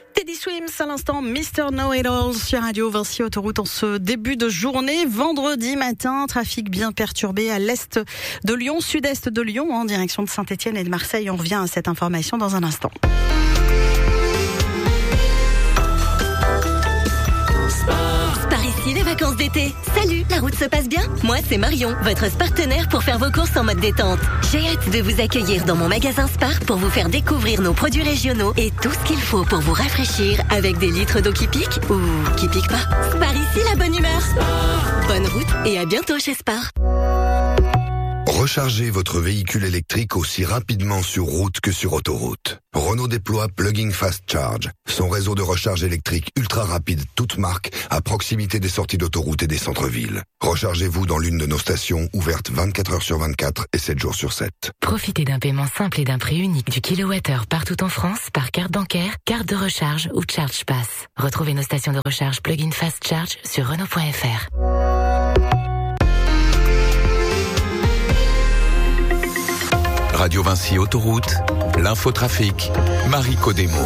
Teddy Swims à l'instant, Mr. Know-It-All sur Radio Vinci Autoroute en ce début de journée. Vendredi matin, trafic bien perturbé à l'est de Lyon, sud-est de Lyon, en direction de Saint-Etienne et de Marseille. On revient à cette information dans un instant. Par ici, les vacances d'été. Salut, la route se passe bien? Moi, c'est Marion, votre partenaire pour faire vos courses en mode détente. J'ai hâte de vous accueillir dans mon magasin Spar pour vous faire découvrir nos produits régionaux et tout ce qu'il faut pour vous rafraîchir avec des litres d'eau qui piquent ou qui piquent pas. Spar ici, la bonne humeur. Bonne route et à bientôt chez Spar. Rechargez votre véhicule électrique aussi rapidement sur route que sur autoroute. Renault déploie Plug-in Fast Charge, son réseau de recharge électrique ultra rapide toute marque à proximité des sorties d'autoroute et des centres-villes. Rechargez-vous dans l'une de nos stations ouvertes 24 heures sur 24 et 7 jours sur 7. Profitez d'un paiement simple et d'un prix unique du kilowattheure partout en France par carte bancaire, carte de recharge ou Charge Pass. Retrouvez nos stations de recharge Plug-in Fast Charge sur Renault.fr. Radio Vinci Autoroute, l'infotrafic, Marie Codemo.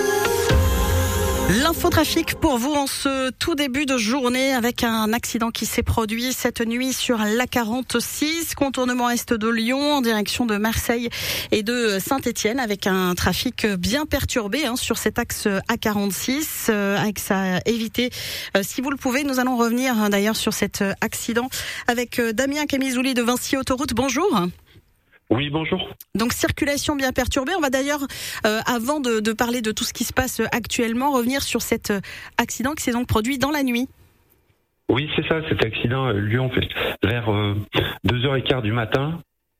L'infotrafic pour vous en ce tout début de journée avec un accident qui s'est produit cette nuit sur l'A46, contournement est de Lyon en direction de Marseille et de Saint-Etienne avec un trafic bien perturbé sur cet axe A46. Axe à éviter si vous le pouvez. Nous allons revenir d'ailleurs sur cet accident avec Damien Camizouli de Vinci Autoroute. Bonjour. Oui, bonjour. Donc, circulation bien perturbée. On va d'ailleurs, avant de parler de tout ce qui se passe actuellement, revenir sur cet accident qui s'est donc produit dans la nuit. Oui, c'est ça. Cet accident a eu lieu vers 2h15 du matin.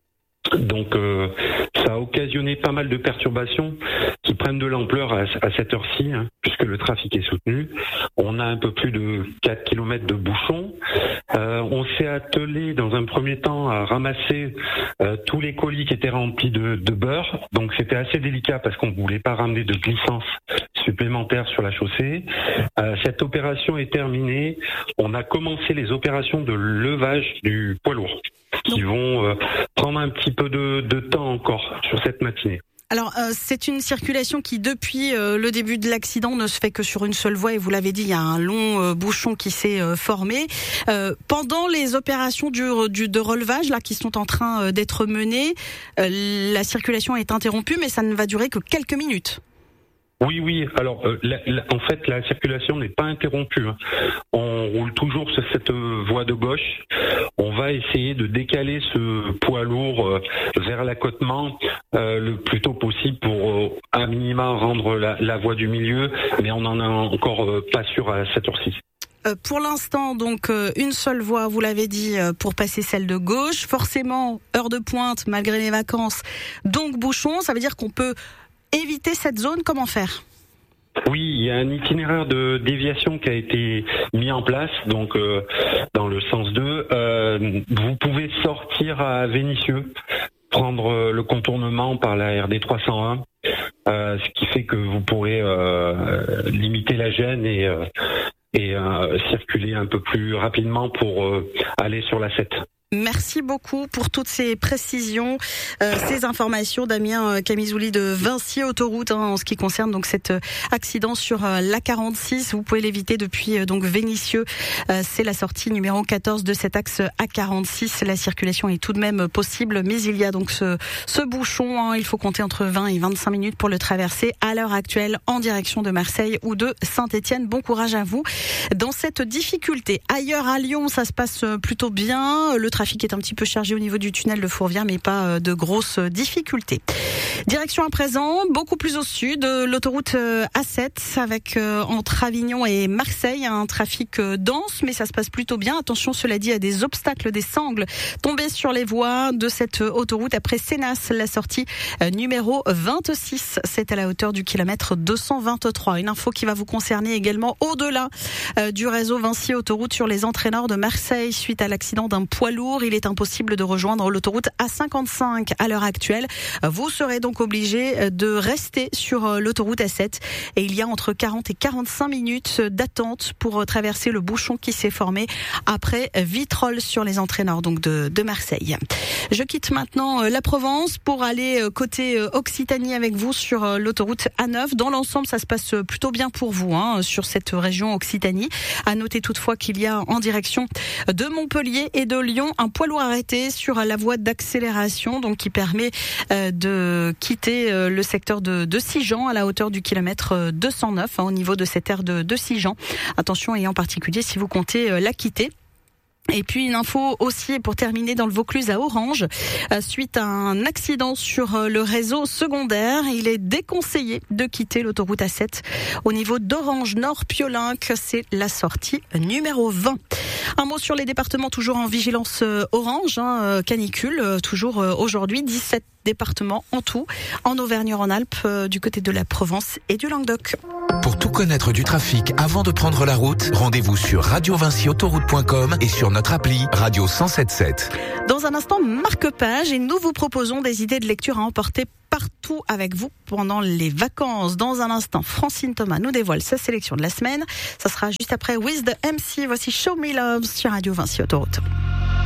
Donc, ça a occasionné pas mal de perturbations qui prennent de l'ampleur à cette heure-ci, puisque le trafic est soutenu. On a un peu plus de 4 km de bouchons. On s'est attelé dans un premier temps à ramasser tous les colis qui étaient remplis de beurre. Donc, c'était assez délicat parce qu'on ne voulait pas ramener de glissance supplémentaire sur la chaussée. Cette opération est terminée. On a commencé les opérations de levage du poids lourd qui vont prendre un petit peu de temps encore sur cette matinée. Alors, c'est une circulation qui, depuis le début de l'accident, ne se fait que sur une seule voie. Et vous l'avez dit, il y a un long bouchon qui s'est formé. Pendant les opérations de relevage là, qui sont en train d'être menées, la circulation est interrompue, mais ça ne va durer que quelques minutes. Oui. Alors, en fait, la circulation n'est pas interrompue. On roule toujours sur cette voie de gauche. On va essayer de décaler ce poids lourd vers l'accotement le plus tôt possible pour, à minima, rendre la voie du milieu. Mais on n'en est encore pas sûr à cette heure-ci. Pour l'instant, donc, une seule voie, vous l'avez dit, pour passer celle de gauche. Forcément, heure de pointe, malgré les vacances. Donc, bouchon, ça veut dire qu'on peut éviter cette zone. Comment faire ? Oui, il y a un itinéraire de déviation qui a été mis en place, donc dans le sens 2. Vous pouvez sortir à Vénissieux, prendre le contournement par la RD 301, ce qui fait que vous pourrez limiter la gêne et circuler un peu plus rapidement pour aller sur la 7. Merci beaucoup pour toutes ces précisions, ces informations, Damien Camizouli de Vinci Autoroute, en ce qui concerne donc cet accident sur l'A46. Vous pouvez l'éviter depuis donc Vénissieux. C'est la sortie numéro 14 de cet axe A46. La circulation est tout de même possible, mais il y a donc ce bouchon. Il faut compter entre 20 et 25 minutes pour le traverser à l'heure actuelle en direction de Marseille ou de Saint-Etienne. Bon courage à vous dans cette difficulté. Ailleurs à Lyon, ça se passe plutôt bien. Le trafic est un petit peu chargé au niveau du tunnel de Fourvière, mais pas de grosses difficultés. Direction à présent, beaucoup plus au sud, l'autoroute A7 avec entre Avignon et Marseille, un trafic dense, mais ça se passe plutôt bien. Attention, cela dit, à des obstacles, des sangles tombés sur les voies de cette autoroute après Sénas, la sortie numéro 26. C'est à la hauteur du kilomètre 223. Une info qui va vous concerner également au-delà du réseau Vinci Autoroute sur les entrées nord de Marseille suite à l'accident d'un poids lourd. retour, il est impossible de rejoindre l'autoroute A55 à l'heure actuelle. Vous serez donc obligé de rester sur l'autoroute A7 et il y a entre 40 et 45 minutes d'attente pour traverser le bouchon qui s'est formé après Vitrolles sur les entrées nord donc de Marseille. Je quitte maintenant la Provence pour aller côté Occitanie avec vous sur l'autoroute A9. Dans l'ensemble, ça se passe plutôt bien pour vous sur cette région Occitanie. À noter toutefois qu'il y a en direction de Montpellier et de Lyon un poids lourd arrêté sur la voie d'accélération donc qui permet de quitter le secteur de Sigean à la hauteur du kilomètre 209 au niveau de cette aire de Sigean. Attention et en particulier si vous comptez la quitter. Et puis une info aussi pour terminer dans le Vaucluse à Orange. Suite à un accident sur le réseau secondaire, il est déconseillé de quitter l'autoroute A7 au niveau d'Orange Nord-Piolinck. C'est la sortie numéro 20. Un mot sur les départements toujours en vigilance orange, canicule, toujours aujourd'hui, 17 départements en tout, en Auvergne-Rhône-Alpes, du côté de la Provence et du Languedoc. Pour tout connaître du trafic avant de prendre la route, rendez-vous sur radiovinciautoroute.com et sur notre appli Radio 107.7. Dans un instant, marque-page et nous vous proposons des idées de lecture à emporter partout avec vous pendant les vacances. Dans un instant, Francine Thomas nous dévoile sa sélection de la semaine. Ça sera juste après With the MC. Voici Show Me Love sur Radio Vinci Autoroute.